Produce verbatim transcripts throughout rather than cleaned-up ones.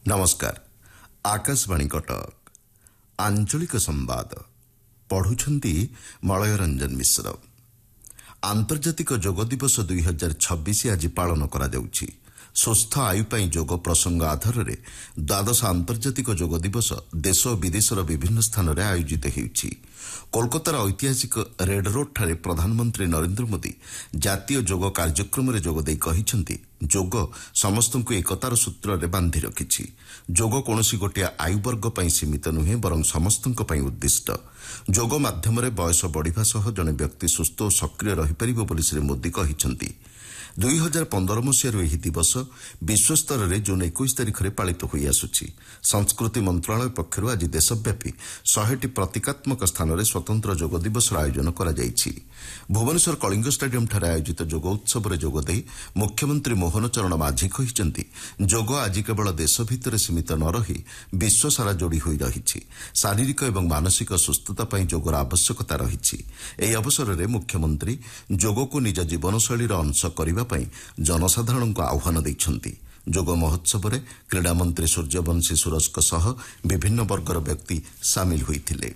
नमस्कार आकाशवाणी कटक आंचलिक संवाद पढ़ुछंती मलय रंजन मिश्र। आंतर्जातिक योग दिवस दुई हजार छब्बीस आज पालन करा जाउछि। सुस्थ आयु पाई योग प्रसंग आधार में द्वादश आंतर्जातिक योग दिवस देश और विदेशर विभिन्न स्थान में आयोजित होउछि। कोलकातार ऐतिहासिक रेड रोड ठारे प्रधानमंत्री नरेंद्र मोदी जातीय योग कार्यक्रम में जोगदे कहिसेंति योग समस्त को एकतार सूत्र में बांधि रखिछि। योग कौनसी गोटे आयु वर्ग पई सीमित नुहे बरं समस्त पई उद्दिष्ट। योग माध्यम बयस बढ़िबा सह जने व्यक्ति सुस्थ और सक्रिय रहि परिबो बोली श्री मोदी कहिसेंति। दुई हजार पंदर मसीह यह दिवस विश्वस्तर में जून इक्कीस तारिख में पालित हो आसुछि। संस्कृति मंत्रालय पक्षर आज देशव्यापी शहेटी प्रतीकात्मक स्थान में स्वतंत्र योग दिवस आयोजन करा जायछि। भुवनेश्वर कलिंग स्टाडियम ठारे आयोजित योग उत्सव में जोगदे मुख्यमंत्री मोहन चरण माझी कहिसेंति योग आज केवल देश भितर सीमित न रही विश्व सारा जोड़ी होई रहिछि। शारीरिक और मानसिक सुस्थता पई योगर आवश्यकता रहिछि। एही अवसर में मुख्यमंत्री योग को निज जीवनशैली अंश करने जनसाधारण को आह्वान देइछन्ति। योग महोत्सव में क्रीड़ा मंत्री सूर्यवंशी सूरजक सह विभिन्न वर्गर व्यक्ति सामिल होइथिले।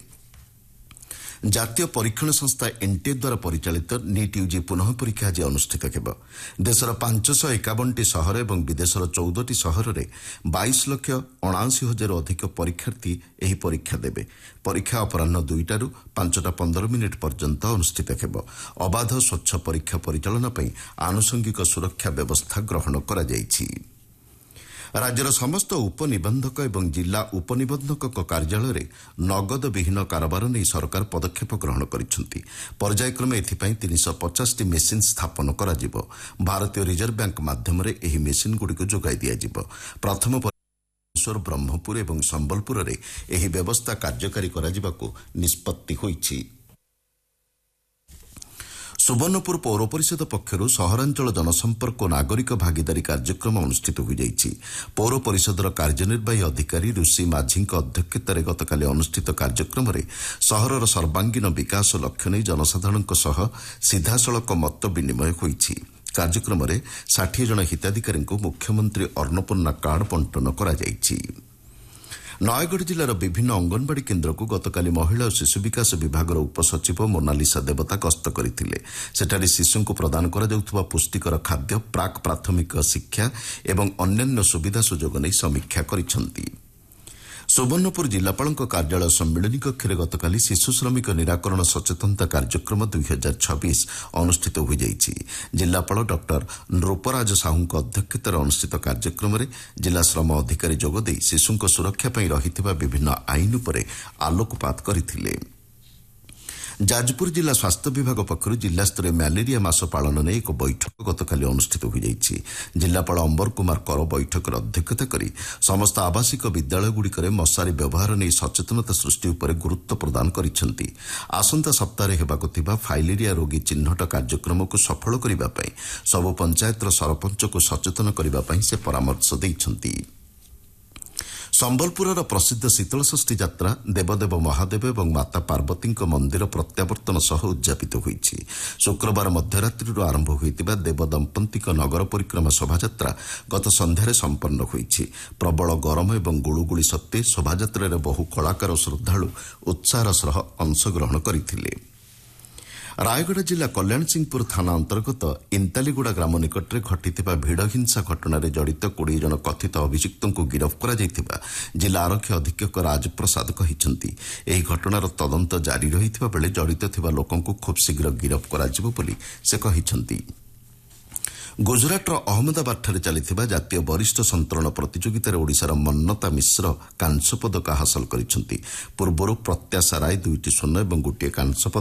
जातीय परीक्षण संस्था एनटीए द्वारा परिचालित नीट यूजी पुनः परीक्षा आज अनुष्ठित हेब। देशर पांचश एकावनटी सहर और विदेशर चौदहटी सहर में बाईस लक्ष अणाशी हजार अधिक परीक्षार्थी एही परीक्षा देबे। परीक्षा अपराह दुईटारू पांचटा पंदर मिनिट पर्यंत अनुष्ठित हेब। अबाध स्वच्छ परीक्षा परिचालना पई आनुषंगिक सुरक्षा व्यवस्था ग्रहण करा जायछि। राज्यर समस्त उपनिबंधक एवं जिला उपनिबंधक कार्यालय नगद विहीन कारोबार नहीं सरकार पदक्षेप ग्रहण करिसेंति। पर्यायक्रमे एथिपाई तीन सौ पचास टी मेसिन स्थापन करा जिवो। भारतीय रिजर्व बैंक माध्यम एही मेसिन गुड़िक जोगाई दियाजिवो। प्रथम भुवनेश्वर ब्रह्मपुर एवं संबलपुर में एही व्यवस्था कार्यकारी करा जिबाकु निष्पत्ति होइछि। सुवर्णपुर पौर परिषद पक्षर सहरांचल जनसंपर्क और नागरिक भागीदारी कार्यक्रम अनुष्ठित हो जाइछि। पौर परिषदर कार्यनिर्वाही अधिकारी ऋषि माझी अध्यक्षतार गतकाली अनुष्ठित कार्यक्रम में सहरर सर्वांगीन विकास लक्ष्य नहीं जनसाधारण सीधासलख मत विनिमय होइछि। कार्यक्रम में षाठी जन हिताधिकारी मुख्यमंत्री अन्नपूर्णा कार्ड बंटन करा जाइछि। नयगढ़ जिलार विभिन्न अंगनवाड़ी केन्द्र को गतकाली महिला और शिशु विकास विभाग उपसचिव मोनालिसा देवता गस्त करथिले। सेठारे शिशु को प्रदान करा जाउथबा पुष्टिकर खाद्य प्राक प्राथमिक शिक्षा एवं अन्यान्य सुविधा सुजोग नहीं समीक्षा करिसेंति। सुवर्णपुर जिलापाल कार्यालय सम्मिलनी कक्ष में गतकाली शिशु श्रमिक निराकरण सचेतनता कार्यक्रम दुई हजार छब्बीस अनुष्ठित हो जाइछि। जिलापाल डॉक्टर नृपराज साहू अध्यक्षतार अनुष्ठित कार्यक्रम में जिला श्रम अधिकारी जोगदे शिशु सुरक्षा पर रही विभिन्न आईन उपर आलोकपात करथिले। जाजपुर जिला स्वास्थ्य विभाग पक्षर जिलास्तरीय म्यालेरिया मास पालन ने एक बैठक गतकाली अनुष्ठित हो जाइछि। जिलापाल अंबर कुमार कर बैठक अध्यक्षता करी समस्त आवासिक विद्यालयगुड़िक मशारी व्यवहार नहीं सचेतनता सृष्टि उपर गुरुत्व प्रदान करिसेंति। आसंता सप्ताह हेबाकु थिबा फाइलेरिया रोगी चिन्हट कार्यक्रम को सफल करिबा पई सब पंचायतर सरपंच को सचेतन करिबा पई से परामर्श दैछंति। संबलपुर प्रसिद्ध शीतलषष्ठी यात्रा देवदेव महादेव और माता पार्वती मंदिर प्रत्यावर्तन सह उद्यापित होइछि। शुक्रवार मध्यरात्रि आरंभ होइतिबा देवदंपति नगर परिक्रमा शोभायात्रा गत संध्यारे संपन्न होइछि। प्रबल गरम और गुळुगुळी सत्वे शोभायात्रा बहु कलाकार और श्रद्धालु उत्साहर सह अंशग्रहण करथिले। रायगढ़ जिला कल्याण सिंहपुर थाना अंतर्गत इंतालीगुड़ा ग्राम निकट में घटिथिबा भिड़ हिंसा घटना जड़ित बीस जन कथित अभियुक्तों को गिरफ्त करा जायथिबा जिला आरक्षी अधीक्षक राजप्रसाद कहिसेंति। एही घटनार तदंत जारी रहिथिबा बेले जड़ित थिबा लोकों को खूब शीघ्र गिरफ्त करा जिवो बोली से कहिसेंति। गुजरातर अहमदाबाद चलिथिबा जातीय वरिष्ठ संतरण प्रतियोगितार ओडिशार मन्नता मिश्र कांस्य पदक हासिल करिसेंति। पूर्वरु प्रत्याशा राय दुईटी स्वर्ण और गोटे कांस्य